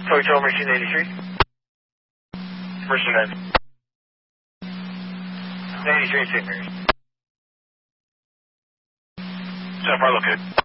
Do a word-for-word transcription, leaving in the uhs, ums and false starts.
Toy Trail Machine eighty-three. Mercer nine. eighty-three, Saint Mary's. So far, located.